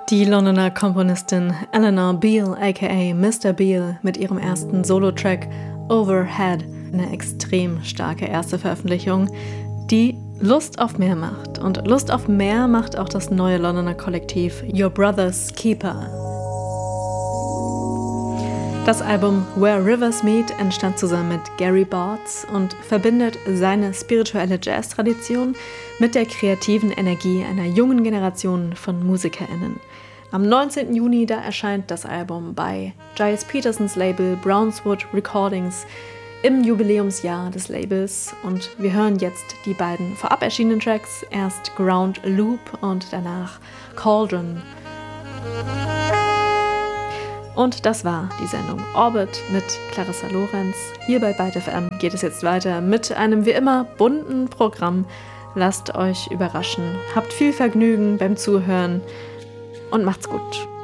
Die Londoner Komponistin Eleanor Beale aka Mr. Beale mit ihrem ersten Solo-Track Overhead, eine extrem starke erste Veröffentlichung, die Lust auf mehr macht. Und Lust auf mehr macht auch das neue Londoner Kollektiv Your Brother's Keeper. Das Album Where Rivers Meet entstand zusammen mit Gary Bartz und verbindet seine spirituelle Jazz-Tradition mit der kreativen Energie einer jungen Generation von MusikerInnen. Am 19. Juni da erscheint das Album bei Giles Petersons Label Brownswood Recordings im Jubiläumsjahr des Labels und wir hören jetzt die beiden vorab erschienenen Tracks, erst Ground Loop und danach Cauldron. Und das war die Sendung Orbit mit Clarissa Lorenz. Hier bei Byte FM geht es jetzt weiter mit einem wie immer bunten Programm. Lasst euch überraschen, habt viel Vergnügen beim Zuhören und macht's gut.